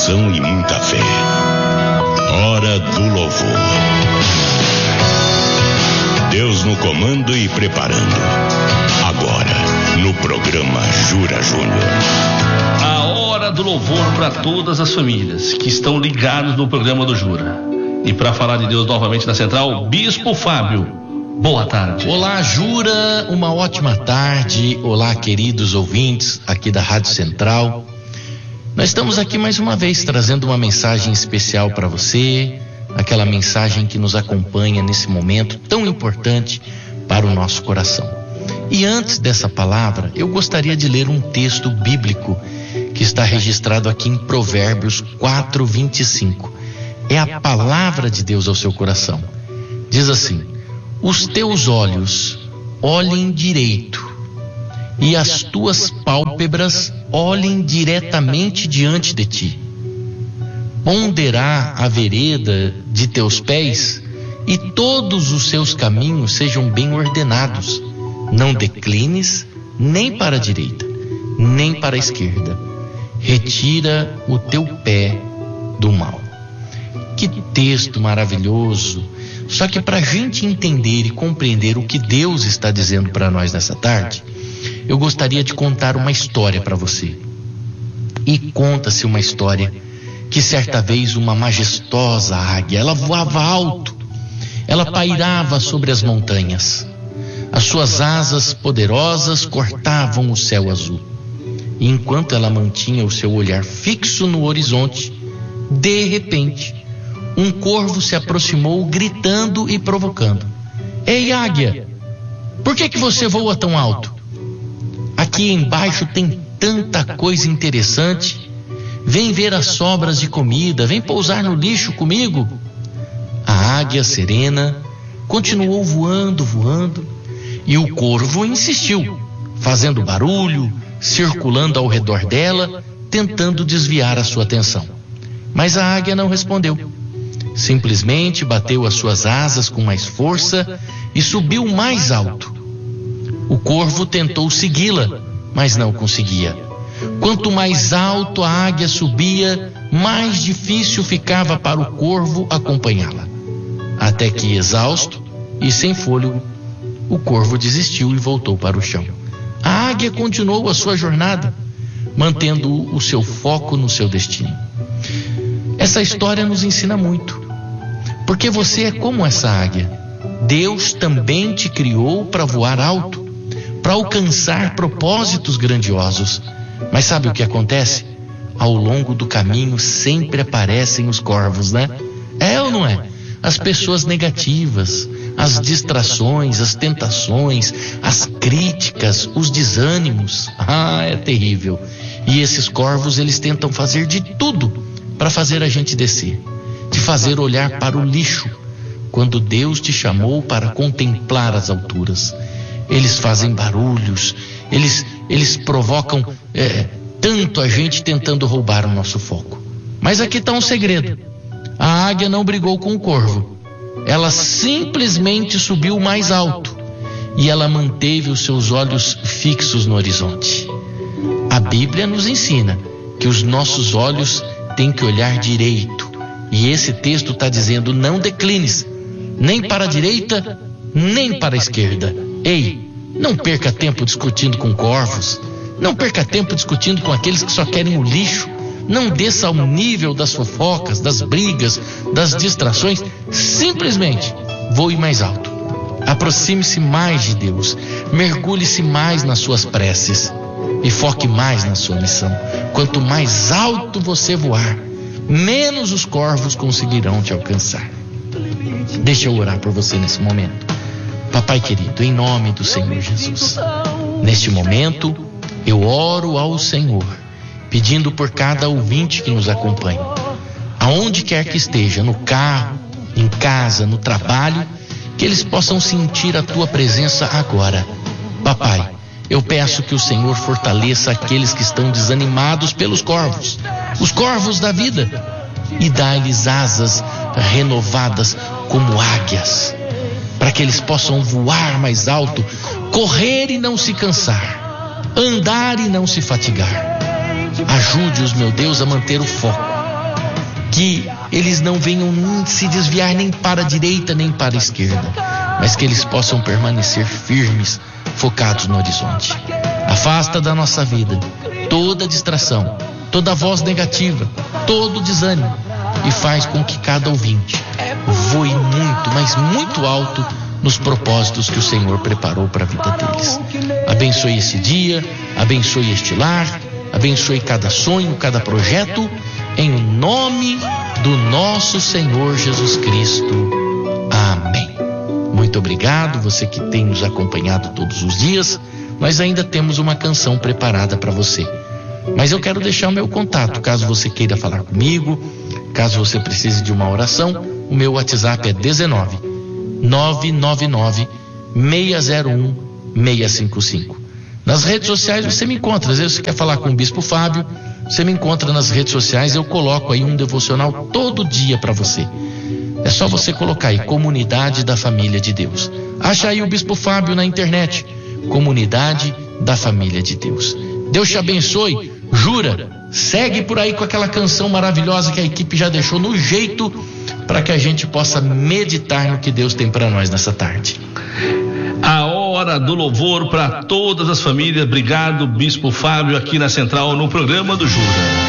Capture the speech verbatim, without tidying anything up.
oração e muita fé. Hora do louvor. Deus no comando e preparando. Agora, no programa Jura Júnior. A hora do louvor para todas as famílias que estão ligados no programa do Jura. E para falar de Deus novamente na Central, Bispo Fábio, boa tarde. Olá, Jura, uma ótima tarde. Olá, queridos ouvintes aqui da Rádio Central. Nós estamos aqui mais uma vez trazendo uma mensagem especial para você, aquela mensagem que nos acompanha nesse momento tão importante para o nosso coração. E antes dessa palavra, eu gostaria de ler um texto bíblico que está registrado aqui em Provérbios quatro, vinte e cinco. É a palavra de Deus ao seu coração. Diz assim: os teus olhos olhem direito e as tuas pálpebras olhem diretamente diante de ti. Ponderá a vereda de teus pés e todos os seus caminhos sejam bem ordenados. Não declines nem para a direita, nem para a esquerda. Retira o teu pé do mal. Que texto maravilhoso! Só que para a gente entender e compreender o que Deus está dizendo para nós nessa tarde, eu gostaria de contar uma história para você. E conta-se uma história que certa vez uma majestosa águia, ela voava alto, ela pairava sobre as montanhas. As suas asas poderosas cortavam o céu azul. E enquanto ela mantinha o seu olhar fixo no horizonte, de repente, um corvo se aproximou gritando e provocando: ei, águia, por que que você voa tão alto? Aqui embaixo tem tanta coisa interessante. Vem ver as sobras de comida, vem pousar no lixo comigo. A águia serena continuou voando, voando, e o corvo insistiu, fazendo barulho, circulando ao redor dela, tentando desviar a sua atenção. Mas a águia não respondeu. Simplesmente bateu as suas asas com mais força e subiu mais alto. O corvo tentou segui-la, mas não conseguia. Quanto mais alto a águia subia, mais difícil ficava para o corvo acompanhá-la. Até que, exausto e sem fôlego, o corvo desistiu e voltou para o chão. A águia continuou a sua jornada, mantendo o seu foco no seu destino. Essa história nos ensina muito, porque você é como essa águia. Deus também te criou para voar alto, para alcançar propósitos grandiosos. Mas sabe o que acontece? Ao longo do caminho sempre aparecem os corvos, né? É ou não é? As pessoas negativas, as distrações, as tentações, as críticas, os desânimos. Ah, é terrível. E esses corvos, eles tentam fazer de tudo para fazer a gente descer, te fazer olhar para o lixo, quando Deus te chamou para contemplar as alturas. Eles fazem barulhos, eles, eles provocam é, tanto a gente tentando roubar o nosso foco. Mas aqui está um segredo: a águia não brigou com o corvo, ela simplesmente subiu mais alto e ela manteve os seus olhos fixos no horizonte. A Bíblia nos ensina que os nossos olhos têm que olhar direito, e esse texto está dizendo: não declines nem para a direita nem para a esquerda. Ei, não perca tempo discutindo com corvos, não perca tempo discutindo com aqueles que só querem o lixo. Não desça ao nível das fofocas, das brigas, das distrações. Simplesmente voe mais alto, aproxime-se mais de Deus, mergulhe-se mais nas suas preces e foque mais na sua missão. Quanto mais alto você voar, menos os corvos conseguirão te alcançar. Deixa eu orar por você nesse momento. Papai querido, em nome do Senhor Jesus, neste momento eu oro ao Senhor, pedindo por cada ouvinte que nos acompanha, aonde quer que esteja, no carro, em casa, no trabalho, que eles possam sentir a tua presença agora. Papai, eu peço que o Senhor fortaleça aqueles que estão desanimados pelos corvos, os corvos da vida, e dá-lhes asas renovadas como águias, para que eles possam voar mais alto, correr e não se cansar, andar e não se fatigar. Ajude-os, meu Deus, a manter o foco, que eles não venham se desviar nem para a direita nem para a esquerda, mas que eles possam permanecer firmes, focados no horizonte. Afasta da nossa vida toda distração, toda voz negativa, todo desânimo, e faz com que cada ouvinte voe muito, mas muito alto nos propósitos que o Senhor preparou para a vida deles. Abençoe esse dia, abençoe este lar, abençoe cada sonho, cada projeto, em nome do nosso Senhor Jesus Cristo. Amém. Muito obrigado, você que tem nos acompanhado todos os dias. Nós ainda temos uma canção preparada para você, mas eu quero deixar o meu contato, caso você queira falar comigo, caso você precise de uma oração. O meu WhatsApp é dezenove, nove nove nove, seis zero um, seis cinco cinco. Nas redes sociais você me encontra, às vezes você quer falar com o Bispo Fábio, você me encontra nas redes sociais, eu coloco aí um devocional todo dia para você. É só você colocar aí, Comunidade da Família de Deus. Acha aí o Bispo Fábio na internet, Comunidade da Família de Deus. Deus te abençoe. Jura, segue por aí com aquela canção maravilhosa que a equipe já deixou no jeito, para que a gente possa meditar no que Deus tem para nós nessa tarde. A hora do louvor para todas as famílias. Obrigado, Bispo Fábio, aqui na Central, no programa do Jura.